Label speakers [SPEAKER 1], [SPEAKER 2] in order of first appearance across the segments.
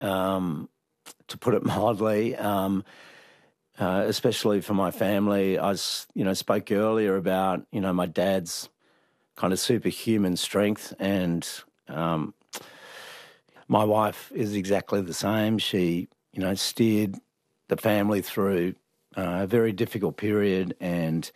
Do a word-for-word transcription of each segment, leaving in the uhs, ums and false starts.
[SPEAKER 1] um, to put it mildly, um, uh, especially for my family. I, you know, spoke earlier about, you know, my dad's kind of superhuman strength, and um, my wife is exactly the same. She, you know, steered the family through uh, a very difficult period, and,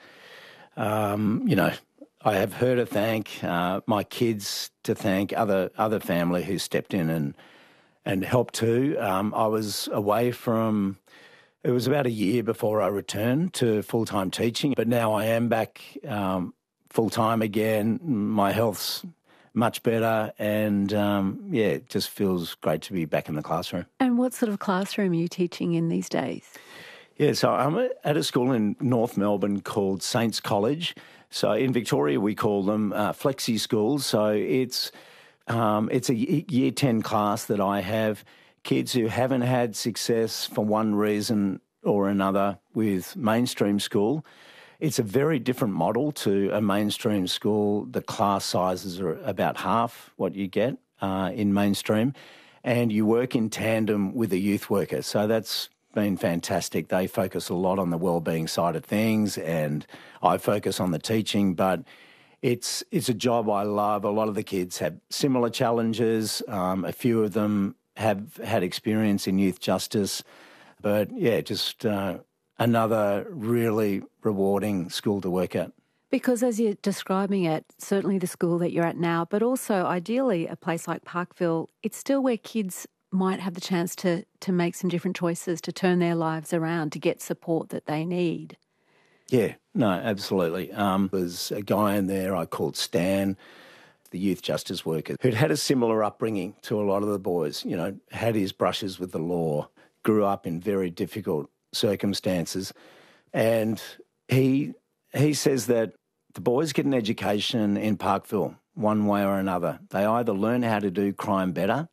[SPEAKER 1] um, you know, I have her to thank, uh, my kids to thank, other other family who stepped in and and helped too. Um, I was away from, it was about a year before I returned to full-time teaching, but now I am back um, full-time again. My health's much better, and um, yeah, it just feels great to be back in the classroom.
[SPEAKER 2] And what sort of classroom are you teaching in these days?
[SPEAKER 1] Yeah, so I'm at a school in North Melbourne called Saints College. So in Victoria we call them uh, flexi schools. So it's um, it's a year ten class that I have kids who haven't had success for one reason or another with mainstream school. It's a very different model to a mainstream school. The class sizes are about half what you get uh, in mainstream, and you work in tandem with a youth worker. So that's been fantastic. They focus a lot on the wellbeing side of things, and I focus on the teaching, but it's it's a job I love. A lot of the kids have similar challenges. Um, a few of them have had experience in youth justice, but yeah, just uh, another really rewarding school to work at.
[SPEAKER 2] Because as you're describing it, certainly the school that you're at now, but also ideally a place like Parkville, it's still where kids might have the chance to to make some different choices, to turn their lives around, to get support that they need.
[SPEAKER 1] Yeah, no, absolutely. Um, there's a guy in there I called Stan, the youth justice worker, who'd had a similar upbringing to a lot of the boys, you know, had his brushes with the law, grew up in very difficult circumstances. And he he says that the boys get an education in Parkville one way or another. They either learn how to do crime better,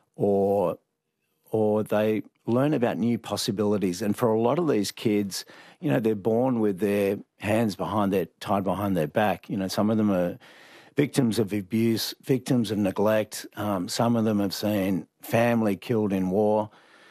[SPEAKER 1] or or they learn about new possibilities. And for a lot of these kids, you know, they're born with their hands behind their, tied behind their back. You know, some of them are victims of abuse, victims of neglect. Um, some of them have seen family killed in war.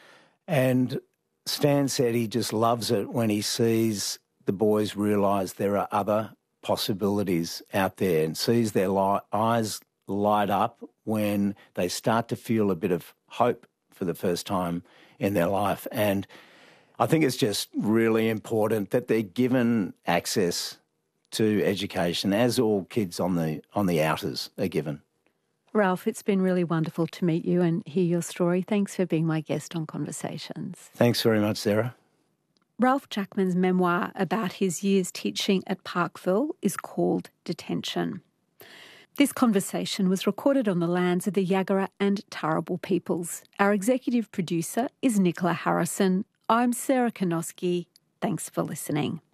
[SPEAKER 1] And Stan said he just loves it when he sees the boys realise there are other possibilities out there, and sees their li- eyes light up when they start to feel a bit of hope for the first time in their life. And I think it's just really important that they're given access to education, as all kids on the on the outers are given.
[SPEAKER 2] Ralph, it's been really wonderful to meet you and hear your story. Thanks for being my guest on Conversations.
[SPEAKER 1] Thanks very much, Sarah.
[SPEAKER 2] Ralph Jackman's memoir about his years teaching at Parkville is called Detention. This conversation was recorded on the lands of the Yagara and Turrbal peoples. Our executive producer is Nicola Harrison. I'm Sarah Konoski. Thanks for listening.